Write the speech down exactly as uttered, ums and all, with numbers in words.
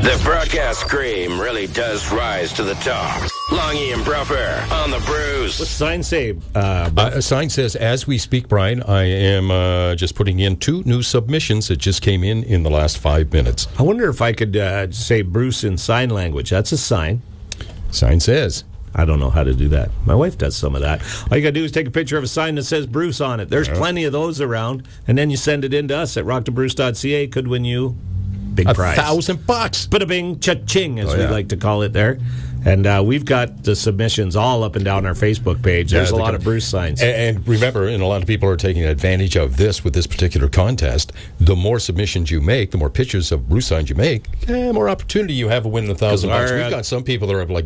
The broadcast cream really does rise to the top. Longy and Bruffer on the Brews. What's the sign say? Uh, uh, a sign says, as we speak, Brian, I am uh, just putting in two new submissions that just came in in the last five minutes. I wonder if I could uh, say Bruce in sign language. That's a sign. Sign says. I don't know how to do that. My wife does some of that. All you got to do is take a picture of a sign that says Bruce on it. There's yeah. plenty of those around. And then you send it in to us at rock to bruce dot c a. Could win you big a prize. A thousand bucks. Bada-bing, cha-ching, as oh, we yeah. like to call it there. And uh, we've got the submissions all up and down our Facebook page. There's yeah, a lot of Bruce signs. And, and remember, and a lot of people are taking advantage of this with this particular contest, the more submissions you make, the more pictures of Bruce signs you make, eh, more opportunity you have of winning a thousand bucks. We've got some people that are like